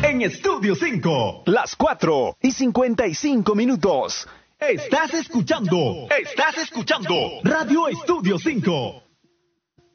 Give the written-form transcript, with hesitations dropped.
en Estudio 5. Las 4:55. Estás escuchando Radio Estudio 5.